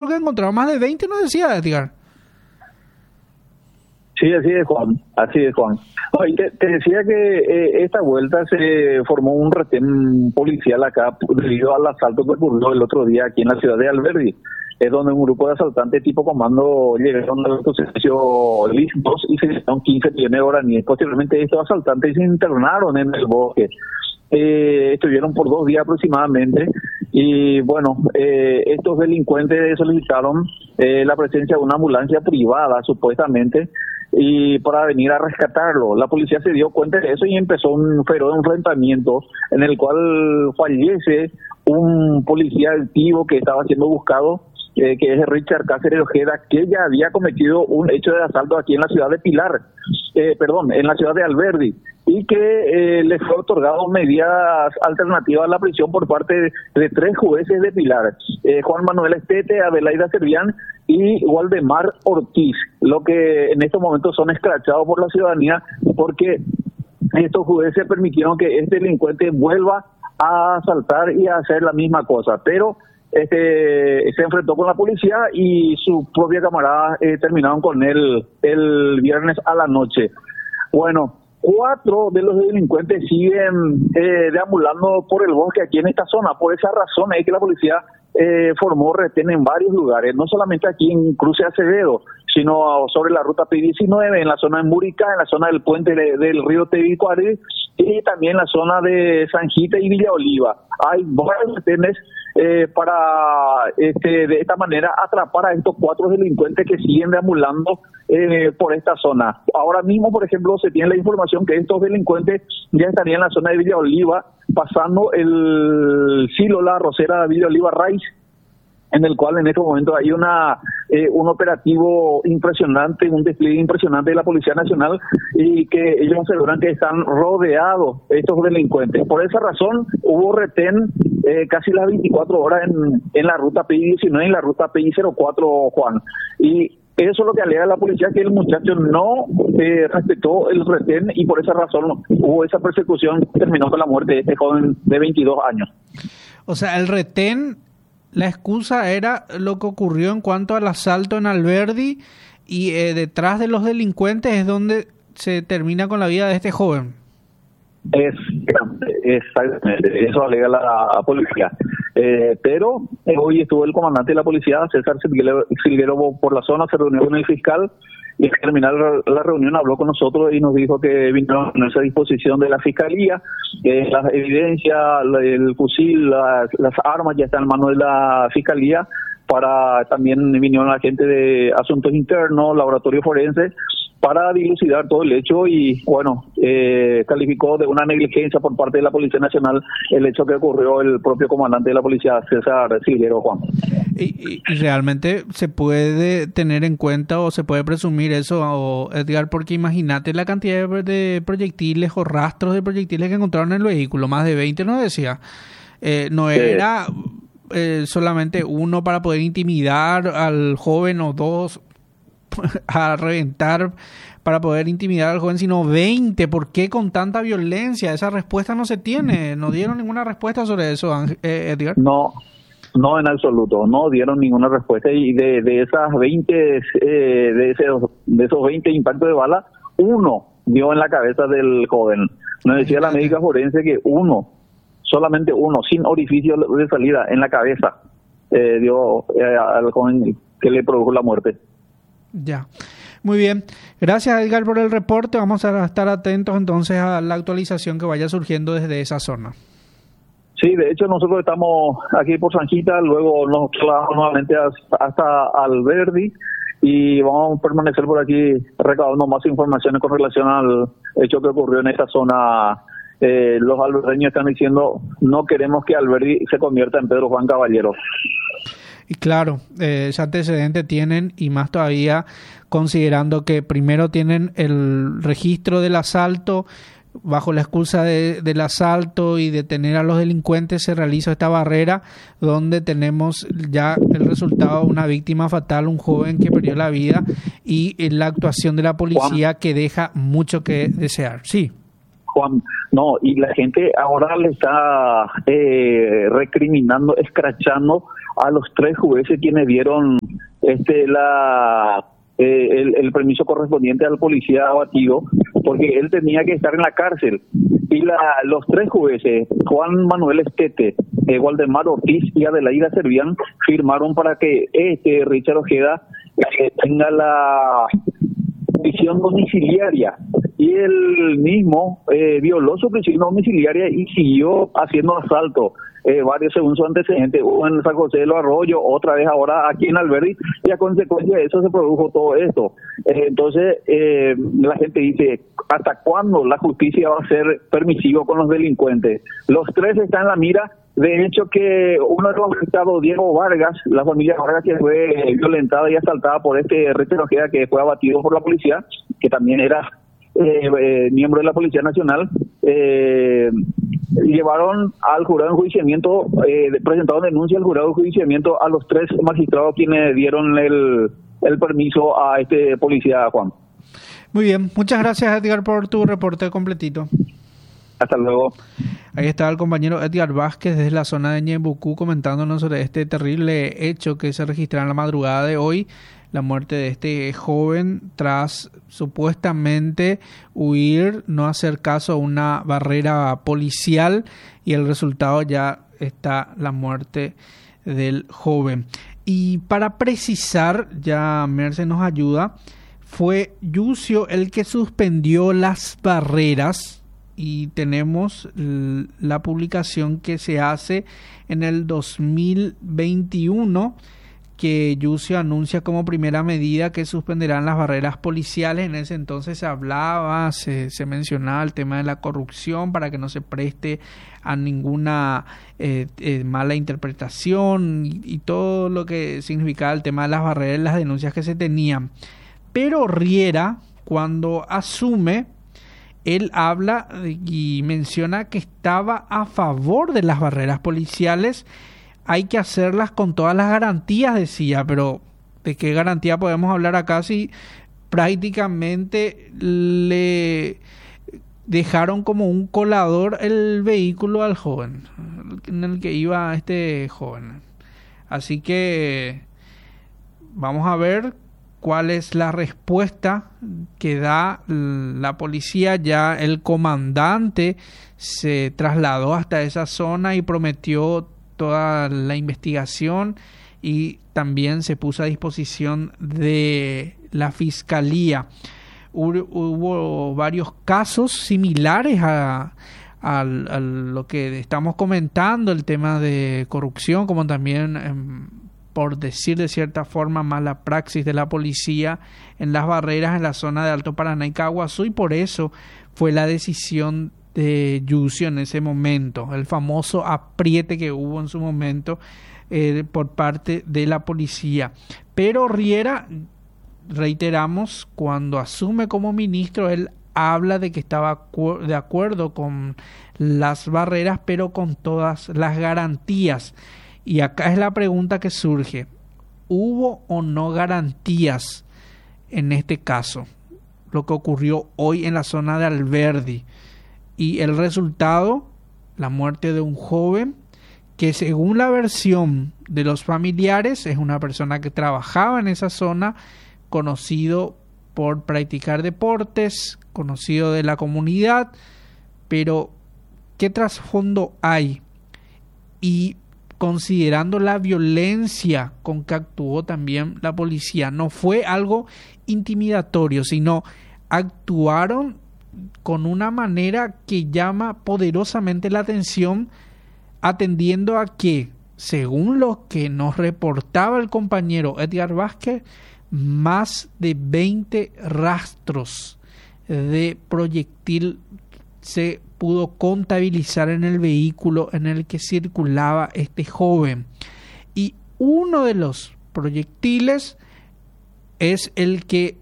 que encontraron más de 20, ¿no decía, Edgar? Sí, así es, Juan. Así es, Juan. Oye, te decía que esta vuelta se formó un retén policial acá debido al asalto que ocurrió el otro día aquí en la ciudad de Alberdi. Es donde un grupo de asaltantes tipo comando llegaron al autoservicio listos y se llevaron 15 millones de guaraníes. Posteriormente estos asaltantes se internaron en el bosque. Estuvieron por 2 días aproximadamente y bueno, estos delincuentes solicitaron la presencia de una ambulancia privada supuestamente y para venir a rescatarlo. La policía se dio cuenta de eso y empezó un feroz enfrentamiento en el cual fallece un policía activo que estaba siendo buscado, que es Richard Cáceres Ojeda, que ya había cometido un hecho de asalto aquí en la ciudad de Pilar, en la ciudad de Alberdi, y que le fue otorgado medidas alternativas a la prisión por parte de 3 jueces de Pilar, Juan Manuel Estete, Adelaida Servián y Waldemar Ortiz, lo que en estos momentos son escrachados por la ciudadanía porque estos jueces permitieron que este delincuente vuelva a asaltar y a hacer la misma cosa, pero se enfrentó con la policía y su propia camarada terminaron con él el viernes a la noche. Bueno, 4 de los delincuentes siguen deambulando por el bosque aquí en esta zona. Por esa razón es que la policía formó retén en varios lugares, no solamente aquí en Cruce Acevedo, sino sobre la ruta P19, en la zona de Murica, en la zona del puente del río Tebicuari y también en la zona de Sanjita y Villa Oliva. Hay varios retenes para de esta manera atrapar a estos 4 delincuentes que siguen deambulando por esta zona. Ahora mismo, por ejemplo, se tiene la información que estos delincuentes ya estarían en la zona de Villa Oliva, pasando el silo, la arrocera de Villa Oliva Raíz, en el cual en este momento hay un operativo impresionante, un despliegue impresionante de la Policía Nacional y que ellos aseguran que están rodeados estos delincuentes. Por esa razón hubo retén casi las 24 horas en la ruta PI-19 y en la ruta PI-04, Juan. Y eso es lo que alega la policía, que el muchacho no respetó el retén y por esa razón hubo esa persecución que terminó con la muerte de este joven de 22 años. O sea, el retén, la excusa era lo que ocurrió en cuanto al asalto en Alberdi y detrás de los delincuentes es donde se termina con la vida de este joven. Exactamente, eso alega la policía. Pero hoy estuvo el comandante de la policía, César Silguero, por la zona, se reunió con el fiscal y al terminar la reunión habló con nosotros y nos dijo que vinieron a ponerse a disposición de la fiscalía, las evidencias, el fusil, las armas ya están en manos de la fiscalía. También vinieron la gente de asuntos internos, laboratorio forense, para dilucidar todo el hecho y, bueno, calificó de una negligencia por parte de la Policía Nacional el hecho que ocurrió el propio comandante de la policía, César Silguero, Juan. ¿Y realmente se puede tener en cuenta o se puede presumir eso, Edgar? Porque imagínate la cantidad de proyectiles o rastros de proyectiles que encontraron en el vehículo, más de 20, ¿no decía? No era solamente uno para poder intimidar al joven o 2 a reventar para poder intimidar al joven, sino 20. ¿Por qué con tanta violencia? Esa respuesta no se tiene. ¿No dieron ninguna respuesta sobre eso, Edgar? No, en absoluto. No dieron ninguna respuesta. Y de esas 20, de esos 20 impactos de bala, 1 dio en la cabeza del joven. Nos decía la médica forense que solamente 1, sin orificio de salida en la cabeza, dio al joven que le produjo la muerte. Ya, muy bien. Gracias, Edgar, por el reporte. Vamos a estar atentos entonces a la actualización que vaya surgiendo desde esa zona. Sí, de hecho nosotros estamos aquí por Sanjita, luego nos trasladamos nuevamente hasta Alberdi y vamos a permanecer por aquí recaudando más informaciones con relación al hecho que ocurrió en esta zona. Los alberdeños están diciendo, no queremos que Alberdi se convierta en Pedro Juan Caballero. Y claro, ese antecedente tienen, y más todavía considerando que primero tienen el registro del asalto, bajo la excusa del asalto y de tener a los delincuentes, se realiza esta barrera donde tenemos ya el resultado, una víctima fatal, un joven que perdió la vida y la actuación de la policía, Juan, que deja mucho que desear. Sí. Juan, no, y la gente ahora le está recriminando, escrachando a los 3 jueces quienes dieron el permiso correspondiente al policía abatido, porque él tenía que estar en la cárcel. Y los 3 jueces, Juan Manuel Estete, Waldemar Ortiz y Adelaida Servián, firmaron para que Richard Ojeda tenga la prisión domiciliaria. Y él mismo violó su prisión domiciliaria y siguió haciendo asalto. Varios según su antecedente, uno en San José de los Arroyos, otra vez ahora aquí en Alberdi, y a consecuencia de eso se produjo todo esto. Entonces, la gente dice, ¿hasta cuándo la justicia va a ser permisiva con los delincuentes? Los 3 están en la mira. De hecho, que uno de los afectados, Diego Vargas, la familia Vargas, que fue violentada y asaltada por Richard Ojeda, que fue abatido por la policía, que también era miembro de la Policía Nacional, llevaron al jurado de enjuiciamiento, presentaron denuncia al jurado de enjuiciamiento a los 3 magistrados quienes dieron el permiso a este policía, Juan. Muy bien, muchas gracias, Edgar, por tu reporte completito. Hasta luego. Ahí está el compañero Edgar Vázquez desde la zona de Ñebucú comentándonos sobre este terrible hecho que se registra en la madrugada de hoy, la muerte de este joven tras supuestamente huir, no hacer caso a una barrera policial, y el resultado ya está la muerte del joven. Y para precisar, ya Merce nos ayuda, fue Yucio el que suspendió las barreras. Y tenemos la publicación que se hace en el 2021, que Yucio anuncia como primera medida que suspenderán las barreras policiales. En ese entonces se hablaba, se mencionaba el tema de la corrupción para que no se preste a ninguna mala interpretación y todo lo que significaba el tema de las barreras y las denuncias que se tenían. Pero Riera, cuando asume, él habla y menciona que estaba a favor de las barreras policiales. Hay que hacerlas con todas las garantías, decía, pero ¿de qué garantía podemos hablar acá si prácticamente le dejaron como un colador el vehículo al joven en el que iba este joven? Así que vamos a ver cuál es la respuesta que da la policía. Ya el comandante se trasladó hasta esa zona y prometió toda la investigación, y también se puso a disposición de la fiscalía. Hubo varios casos similares a lo que estamos comentando, el tema de corrupción, como también por decir de cierta forma, mala praxis de la policía en las barreras en la zona de Alto Paraná y Caguazú, y por eso fue la decisión de Yucio en ese momento, el famoso apriete que hubo en su momento por parte de la policía. Pero Riera, reiteramos, cuando asume como ministro, él habla de que estaba de acuerdo con las barreras, pero con todas las garantías. Y acá es la pregunta que surge: ¿hubo o no garantías en este caso? Lo que ocurrió hoy en la zona de Alberdi. Y el resultado, la muerte de un joven que, según la versión de los familiares, es una persona que trabajaba en esa zona, conocido por practicar deportes, conocido de la comunidad. Pero ¿qué trasfondo hay? Y considerando la violencia con que actuó también la policía, no fue algo intimidatorio, sino actuaron con una manera que llama poderosamente la atención, atendiendo a que, según lo que nos reportaba el compañero Edgar Vázquez, más de 20 rastros de proyectil se pudo contabilizar en el vehículo en el que circulaba este joven. Y uno de los proyectiles es el que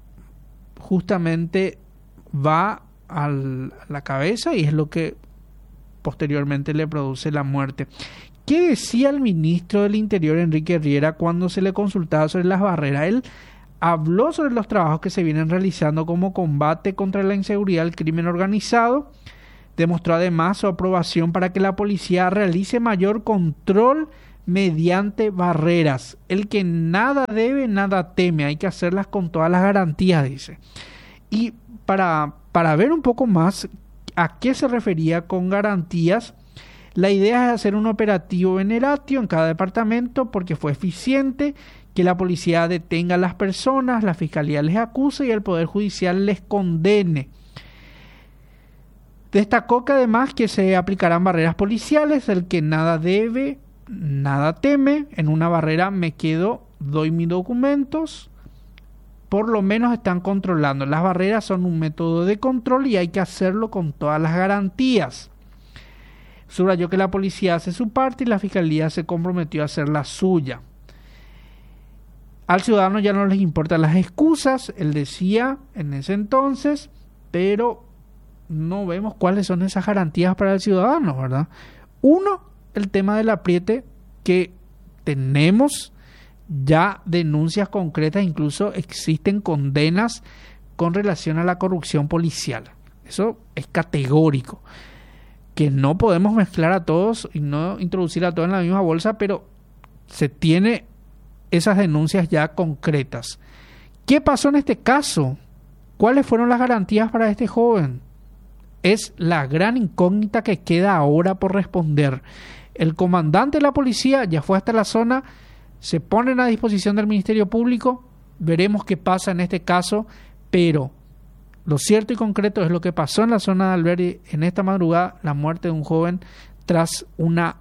justamente va a la cabeza y es lo que posteriormente le produce la muerte. ¿Qué decía el ministro del Interior, Enrique Riera, cuando se le consultaba sobre las barreras? Él habló sobre los trabajos que se vienen realizando como combate contra la inseguridad y el crimen organizado. Demostró además su aprobación para que la policía realice mayor control mediante barreras. El que nada debe, nada teme. Hay que hacerlas con todas las garantías, dice. Y para ver un poco más a qué se refería con garantías, la idea es hacer un operativo veneratio en cada departamento porque fue eficiente, que la policía detenga a las personas, la fiscalía les acuse y el Poder Judicial les condene. Destacó que además que se aplicarán barreras policiales, el que nada debe, nada teme, en una barrera me quedo, doy mis documentos, por lo menos están controlando. Las barreras son un método de control y hay que hacerlo con todas las garantías. Subrayó que la policía hace su parte y la fiscalía se comprometió a hacer la suya. Al ciudadano ya no les importan las excusas, él decía en ese entonces, pero no vemos cuáles son esas garantías para el ciudadano, ¿verdad? Uno, el tema del apriete, que tenemos ya denuncias concretas, incluso existen condenas con relación a la corrupción policial. Eso es categórico. Que no podemos mezclar a todos y no introducir a todos en la misma bolsa, pero se tiene esas denuncias ya concretas. ¿Qué pasó en este caso? ¿Cuáles fueron las garantías para este joven? Es la gran incógnita que queda ahora por responder. El comandante de la policía ya fue hasta la zona, se ponen a disposición del Ministerio Público, veremos qué pasa en este caso, pero lo cierto y concreto es lo que pasó en la zona de Alberdi en esta madrugada, la muerte de un joven tras una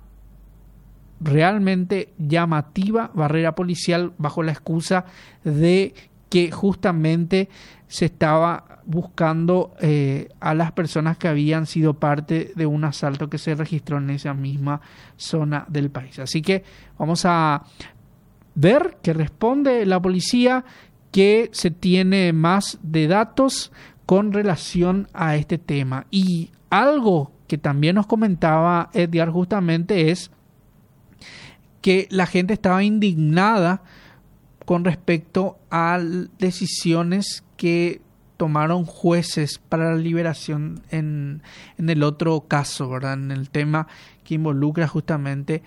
realmente llamativa barrera policial bajo la excusa de que justamente se estaba buscando a las personas que habían sido parte de un asalto que se registró en esa misma zona del país. Así que vamos a ver qué responde la policía, que se tiene más de datos con relación a este tema. Y algo que también nos comentaba Edgar justamente es que la gente estaba indignada con respecto a decisiones que tomaron jueces para la liberación en el otro caso, ¿verdad? En el tema que involucra justamente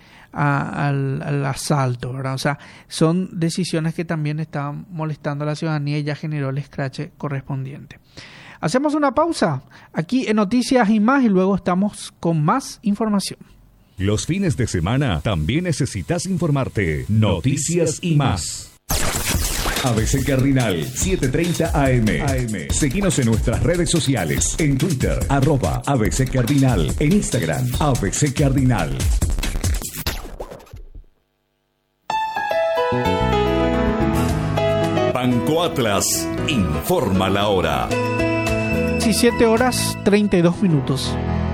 al asalto, ¿verdad? O sea, son decisiones que también estaban molestando a la ciudadanía y ya generó el escrache correspondiente. Hacemos una pausa aquí en Noticias y Más y luego estamos con más información. Los fines de semana también necesitas informarte. Noticias y Más. ABC Cardinal 7:30 AM. Seguinos en nuestras redes sociales. En Twitter, @ABC Cardinal. En Instagram, ABC Cardinal. Banco Atlas informa la hora. 17:32.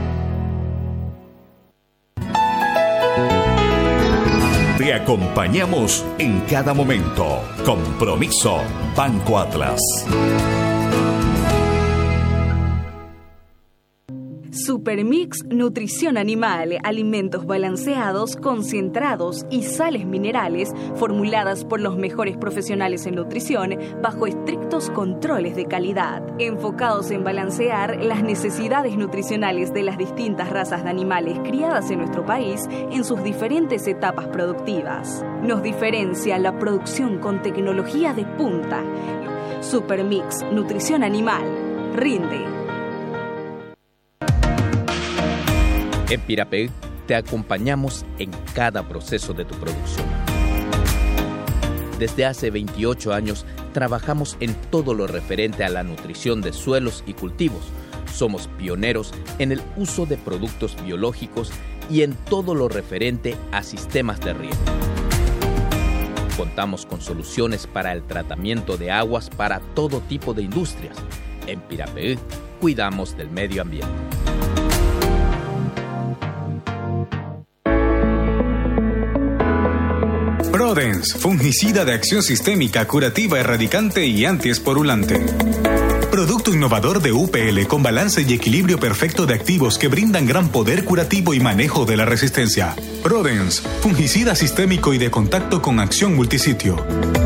Te acompañamos en cada momento. Compromiso Banco Atlas. Supermix Nutrición Animal, alimentos balanceados, concentrados y sales minerales formuladas por los mejores profesionales en nutrición bajo estrictos controles de calidad, enfocados en balancear las necesidades nutricionales de las distintas razas de animales criadas en nuestro país en sus diferentes etapas productivas. Nos diferencia la producción con tecnología de punta. Supermix Nutrición Animal. Rinde. En Pirapeg te acompañamos en cada proceso de tu producción. Desde hace 28 años trabajamos en todo lo referente a la nutrición de suelos y cultivos. Somos pioneros en el uso de productos biológicos y en todo lo referente a sistemas de riego. Contamos con soluciones para el tratamiento de aguas para todo tipo de industrias. En Pirapeg cuidamos del medio ambiente. Prodens, fungicida de acción sistémica, curativa, erradicante y antiesporulante. Producto innovador de UPL con balance y equilibrio perfecto de activos que brindan gran poder curativo y manejo de la resistencia. Prodens, fungicida sistémico y de contacto con acción multisitio.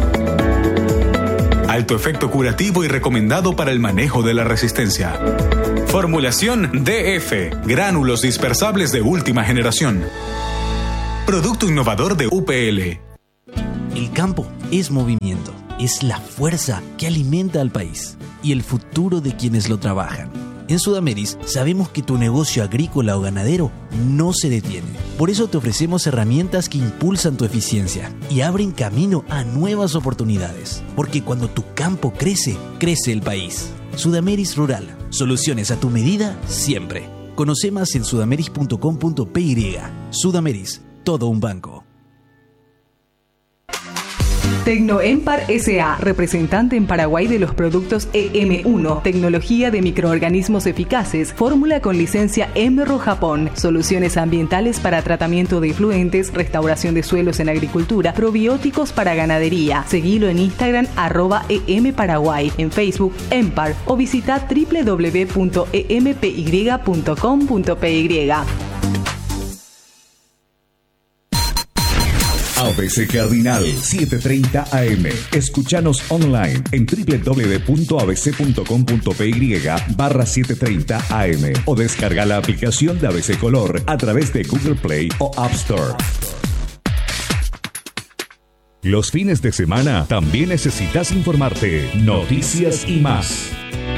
Alto efecto curativo y recomendado para el manejo de la resistencia. Formulación DF, gránulos dispersables de última generación. Producto innovador de UPL. El campo es movimiento, es la fuerza que alimenta al país y el futuro de quienes lo trabajan. En Sudameris sabemos que tu negocio agrícola o ganadero no se detiene. Por eso te ofrecemos herramientas que impulsan tu eficiencia y abren camino a nuevas oportunidades. Porque cuando tu campo crece, crece el país. Sudameris Rural. Soluciones a tu medida siempre. Conoce más en sudameris.com.py. Sudameris, todo un banco. Tecnoempar S.A., representante en Paraguay de los productos EM1, tecnología de microorganismos eficaces, fórmula con licencia Emerro Japón, soluciones ambientales para tratamiento de efluentes, restauración de suelos en agricultura, probióticos para ganadería. Seguilo en Instagram @EMParaguay, en Facebook Empar o visita www.empy.com.py. ABC Cardinal 7:30 AM. Escúchanos online en www.abc.com.py/730 AM o descarga la aplicación de ABC Color a través de Google Play o App Store. Los fines de semana también necesitas informarte. Noticias y más.